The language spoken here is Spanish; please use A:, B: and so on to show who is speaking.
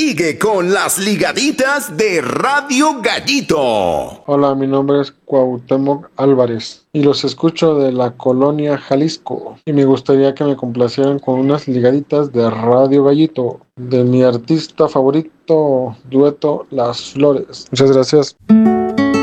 A: Sigue con las ligaditas de Radio Gallito.
B: Hola, mi nombre es Cuauhtémoc Álvarez y los escucho de la colonia Jalisco. Y me gustaría que me complacieran con unas ligaditas de Radio Gallito, de mi artista favorito, dueto Las Flores. Muchas gracias.